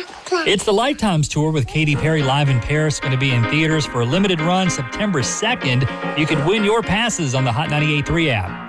It's the Lifetimes Tour with Katy Perry live in Paris. Going to be in theaters for a limited run September 2nd. You can win your passes on the Hot 98.3 app.